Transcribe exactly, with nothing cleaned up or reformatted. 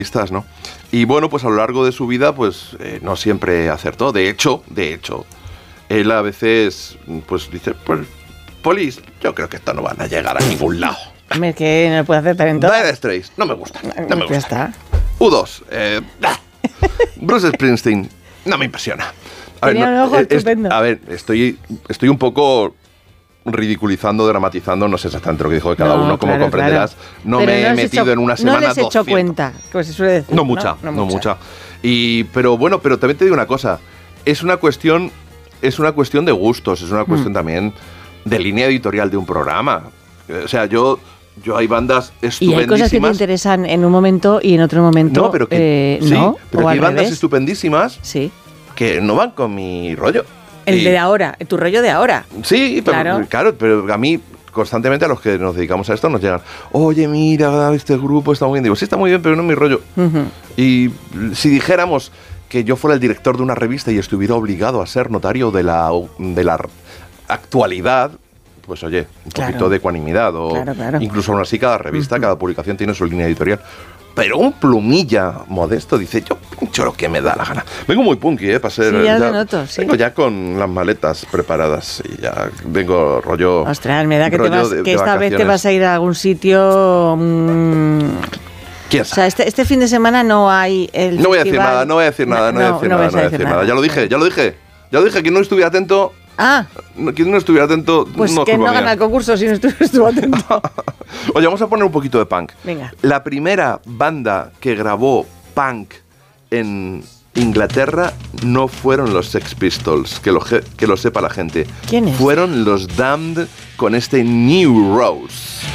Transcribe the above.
¿no? Y bueno, pues a lo largo de su vida, pues eh, no siempre acertó. De hecho, de hecho, él a veces, pues dice, pues, Polis, yo creo que esto no van a llegar a ningún lado. Hombre, que no puede hacer talento. Dire Straits, no me gusta, no me gusta. Ya está. U dos, eh, Bruce Springsteen, no me impresiona. A Tenía ver, un no, ojo es- estupendo. a ver, estoy, estoy un poco ridiculizando, dramatizando, no sé exactamente lo que dijo de cada No, uno, como claro, comprenderás. claro. No Pero me he has metido hecho- en una semana No les he hecho doscientos. cuenta, como se suele decir. No mucha, no, No, mucha. Y, pero bueno, pero también te digo una cosa. Es una cuestión, es una cuestión de gustos, es una cuestión Mm. también de línea editorial de un programa. O sea, yo, yo hay bandas Y estupendísimas. hay cosas que te interesan en un momento y en otro momento No, pero que, eh, sí, no, pero o que hay al bandas revés. estupendísimas Sí. que no van con mi rollo. El Y- de ahora, tu rollo de ahora. Sí, pero, Claro. claro. pero a mí constantemente a los que nos dedicamos a esto nos llegan, oye, mira, este grupo está muy bien. Digo, sí, está muy bien, pero no es mi rollo. Ujú. Y si dijéramos que yo fuera el director de una revista y estuviera obligado a ser notario de la, de la actualidad, pues oye, un Claro. poquito de ecuanimidad. O Claro, claro. incluso aún así cada revista, cada publicación tiene su línea editorial. Pero un plumilla modesto dice, yo pincho lo que me da la gana. Vengo muy punky, ¿eh? Para ser, Sí, ya lo noto, sí. Vengo ya con las maletas preparadas y ya vengo rollo... Ostras, me da que, te rollo vas, de- que de esta vez te vacaciones. vas a ir a algún sitio. mm, ¿Quién o sea, sabe? este, este fin de semana no hay el No voy a decir festival- nada, no voy a decir nada, no, voy a decir nada, vas no voy a decir nada. Ya lo dije, Bueno. ya lo dije. Ya lo dije, quien no estuviera atento, Ah, no- quien no estuviera atento, pues no es que culpa no mía. gana el concurso si no estuvo, estuvo atento. Oye, vamos a poner un poquito de punk. Venga. La primera banda que grabó punk en Inglaterra no fueron los Sex Pistols, que lo, ge- que lo sepa la gente. ¿Quiénes? Fueron los Damned con este New Rose.